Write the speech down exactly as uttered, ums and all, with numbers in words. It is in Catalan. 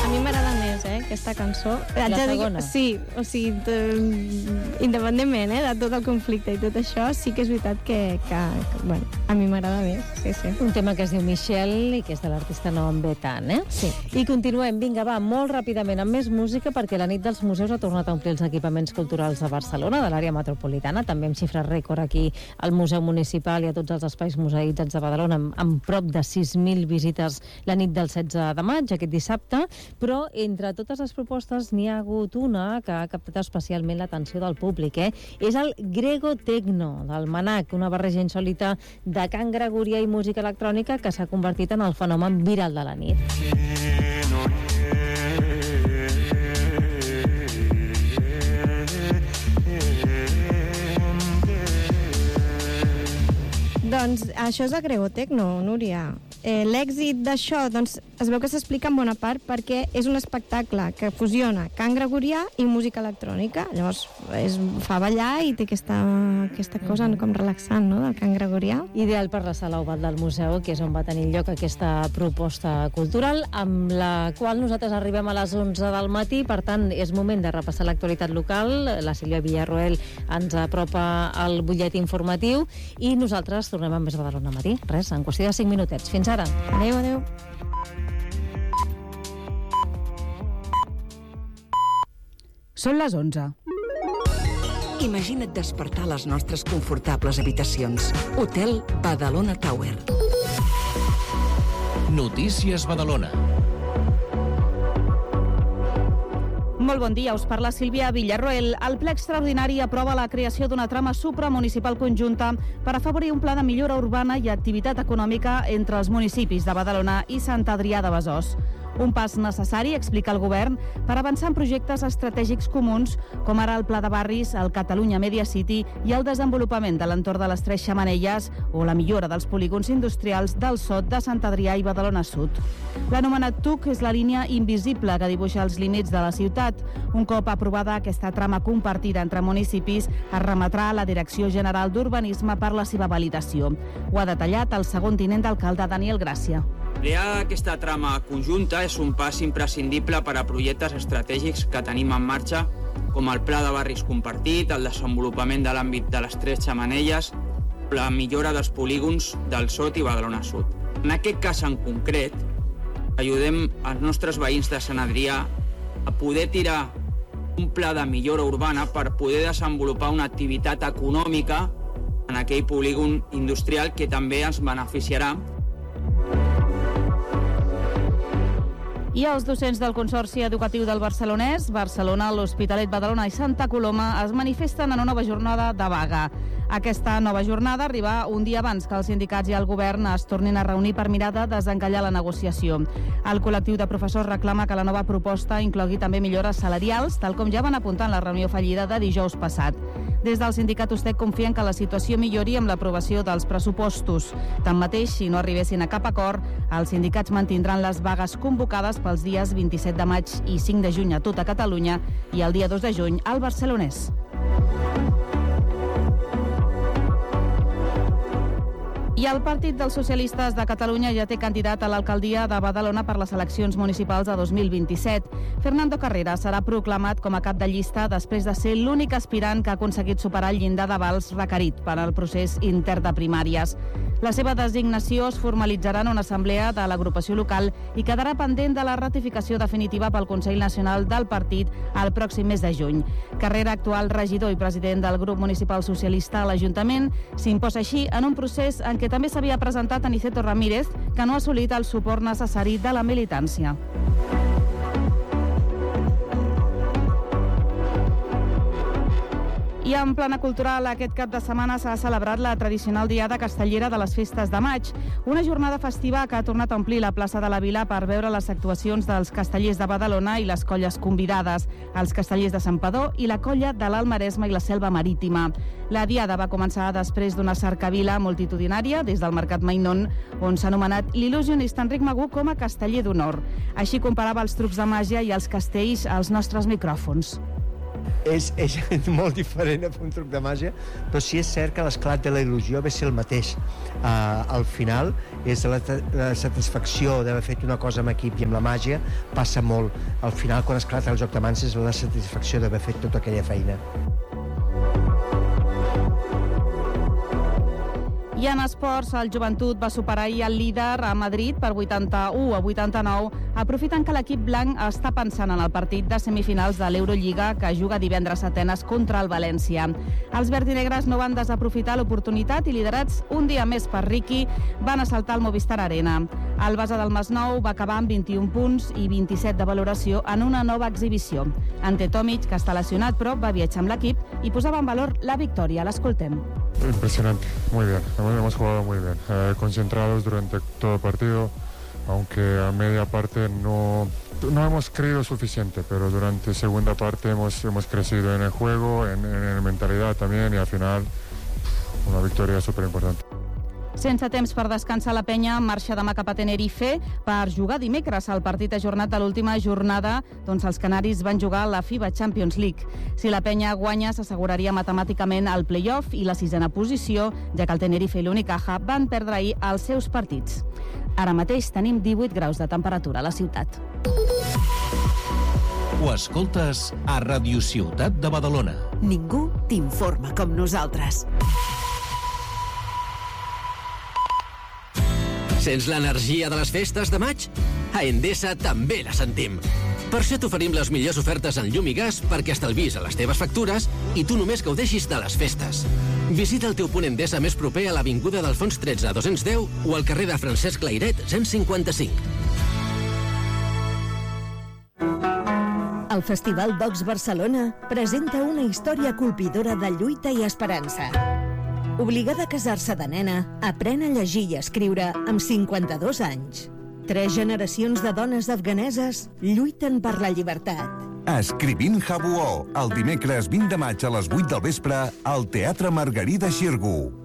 A mi m'agrada més, eh, aquesta cançó. La segona? Sí, o sigui, independentment eh, de tot el conflicte i tot això, sí que és veritat que, que, que bueno, a mi m'agrada més, sí, sí. Un tema que es diu Michelle i que és de l'artista Noam Betan, eh? Sí. I continuem, vinga, va, molt ràpidament, amb més música, perquè la nit dels museus ha tornat a omplir els equipaments culturals de Barcelona, de l'àrea metropolitana, també amb xifres rècord aquí al Museu Municipal i a tots els espais museïtzats de Badalona, amb, amb prop de sis mil visites la nit del setze de maig, aquest dissabte, però entre totes les propostes n'hi ha hagut una que ha captat especialment l'atenció del públic, eh? És el Grego Techno, del Manac, una barreja insòlita de cant gregorià i música electrònica que s'ha convertit en el fenomen viral de la nit. Doncs això és el Grego Techno, Núria. Eh, l'èxit d'això, doncs, es veu que s'explica en bona part perquè és un espectacle que fusiona cant gregorià i música electrònica. Llavors, es fa ballar i té aquesta, aquesta cosa com relaxant, no?, del cant gregorià. Ideal per la sala oval del museu, que és on va tenir lloc aquesta proposta cultural, amb la qual nosaltres arribem a les onze del matí, per tant, és moment de repassar l'actualitat local. La Sílvia Villarroel ens apropa el butllet informatiu i nosaltres tornem amb més Badalona Matí. Res, en qüestió de cinc minutets. Fins ara. Adéu, adéu. Són les onze. Imagina't despertar a les nostres confortables habitacions. Hotel Badalona Tower. Notícies Badalona. Molt bon dia, us parla Sílvia Villarroel. El ple extraordinari aprova la creació d'una trama supramunicipal conjunta per afavorir un pla de millora urbana i activitat econòmica entre els municipis de Badalona i Sant Adrià de Besòs. Un pas necessari, explica el govern, per avançar en projectes estratègics comuns, com ara el Pla de Barris, el Catalunya Media City i el desenvolupament de l'entorn de les Tres Xemeneies o la millora dels polígons industrials del Sot de Sant Adrià i Badalona Sud. L'anomenat T U C és la línia invisible que dibuixa els límits de la ciutat. Un cop aprovada aquesta trama compartida entre municipis, es remetrà a la Direcció General d'Urbanisme per la seva validació. Ho ha detallat el segon tinent d'alcalde Daniel Gràcia. Crear aquesta trama conjunta és un pas imprescindible per a projectes estratègics que tenim en marxa, com el Pla de Barris Compartit, el desenvolupament de l'àmbit de les Tres Xemeneies, la millora dels polígons del Sot i Badalona Sud. En aquest cas en concret, ajudem els nostres veïns de Sant Adrià a poder tirar un pla de millora urbana per poder desenvolupar una activitat econòmica en aquell polígon industrial que també ens beneficiarà. I els docents del Consorci Educatiu del Barcelonès, Barcelona, l'Hospitalet, Badalona i Santa Coloma es manifesten en una nova jornada de vaga. Aquesta nova jornada arriba un dia abans que els sindicats i el govern es tornin a reunir per mirar de desencallar la negociació. El col·lectiu de professors reclama que la nova proposta inclogui també millores salarials, tal com ja van apuntar en la reunió fallida de dijous passat. Des del sindicat USTEC confien que la situació millori amb l'aprovació dels pressupostos. Tanmateix, si no arribessin a cap acord, els sindicats mantindran les vagues convocades pels dies vint-i-set de maig i cinc de juny a tota Catalunya i el dia dos de juny al Barcelonès. I el Partit dels Socialistes de Catalunya ja té candidat a l'alcaldia de Badalona per les eleccions municipals de dos mil vint-i-set. Fernando Carrera serà proclamat com a cap de llista després de ser l'únic aspirant que ha aconseguit superar el llindar d'avals requerit per al procés intern de primàries. La seva designació es formalitzarà en una assemblea de l'agrupació local i quedarà pendent de la ratificació definitiva pel Consell Nacional del Partit el pròxim mes de juny. Carrera, actual regidor i president del grup municipal socialista a l'Ajuntament, s'imposa així en un procés en què que també s'havia presentat Aniceto Ramírez, que no ha assolit el suport necessari de la militància. I en plana cultural, aquest cap de setmana s'ha celebrat la tradicional Diada Castellera de les Festes de Maig, una jornada festiva que ha tornat a omplir la plaça de la Vila per veure les actuacions dels castellers de Badalona i les colles convidades, els castellers de Santpedor i la colla de l'Alt Maresme i la Selva Marítima. La Diada va començar després d'una cercavila multitudinària des del Mercat Mainón, on s'ha anomenat l'il·lusionista Enric Magú com a casteller d'honor. Així comparava els trucs de màgia i els castells als nostres micròfons. És, és molt diferent a fer un truc de màgia, però sí és cert que l'esclat de la il·lusió ve ser el mateix. Uh, al final, és la, la satisfacció d'haver fet una cosa amb equip i amb la màgia passa molt. Al final, quan esclata el joc de mans, és la satisfacció d'haver fet tota aquella feina. I en esports, el Joventut va superar ahir el líder a Madrid per vuitanta-u a vuitanta-nou, aprofitant que l'equip blanc està pensant en el partit de semifinals de l'Eurolliga que juga divendres a Atenes contra el València. Els verdinegres no van desaprofitar l'oportunitat i, liderats un dia més per Riqui, van assaltar el Movistar Arena. El base del Masnou va acabar amb vint-i-un punts i vint-i-set de valoració en una nova exhibició. Ante Tomic, que està lesionat però va viatjar amb l'equip i posava en valor la victòria. L'escoltem. Impresionante, muy bien, hemos jugado muy bien, eh, concentrados durante todo el partido, aunque a media parte no, no hemos creído suficiente, pero durante segunda parte hemos, hemos crecido en el juego, en, en mentalidad también, y al final una victoria súper importante. Sense temps per descansar, la penya marxa demà cap a Tenerife per jugar dimecres. El partit ajornat de l'última jornada, doncs els canaris van jugar a la FIBA Champions League. Si la penya guanya, s'asseguraria matemàticament el play-off i la sisena posició, ja que el Tenerife i l'Unicaja van perdre ahir els seus partits. Ara mateix tenim divuit graus de temperatura a la ciutat. Ho escoltes a Ràdio Ciutat de Badalona. Ningú t'informa com nosaltres. Sents l'energia de les festes de maig? A Endesa també la sentim. Per això t'oferim les millors ofertes en llum i gas perquè estalvis a les teves factures i tu només gaudeixis de les festes. Visita el teu punt Endesa més proper a l'Avinguda d'Alfons tretze a dos-cents deu o al carrer de Francesc Layret cent cinquanta-cinc. El Festival Docs Barcelona presenta una història colpidora de lluita i esperança. Obligada a casar-se de nena, aprèn a llegir i escriure amb cinquanta-dos anys. Tres generacions de dones afganeses lluiten per la llibertat. Escrivint Habuó, el dimecres vint de maig a les vuit del vespre al Teatre Margarida Xirgu.